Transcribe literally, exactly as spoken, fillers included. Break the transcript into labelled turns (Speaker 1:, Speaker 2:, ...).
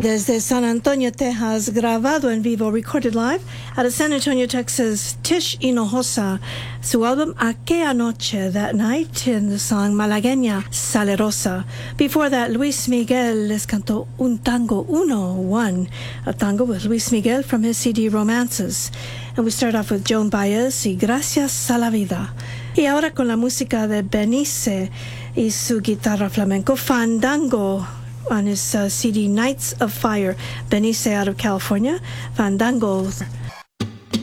Speaker 1: Desde San Antonio, Texas, grabado en vivo, recorded live out of San Antonio, Texas, Tish Hinojosa, su album Aquella Noche, that night, in the song Malagueña Salerosa. Before that, Luis Miguel les cantó Un Tango Uno, One, a tango with Luis Miguel from his C D Romances. And we start off with Joan Baez y Gracias a la Vida. Y ahora con la música de Benice y su guitarra flamenco, Fandango, on his uh, C D Nights of Fire. Benice out of California, Fandango